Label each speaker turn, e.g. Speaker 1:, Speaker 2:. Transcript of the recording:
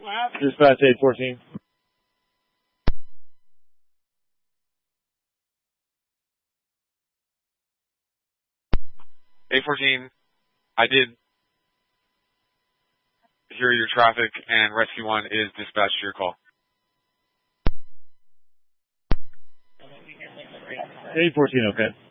Speaker 1: Dispatch 814.
Speaker 2: 814, I did hear your traffic, and Rescue 1 is dispatched to your call.
Speaker 1: 814, okay.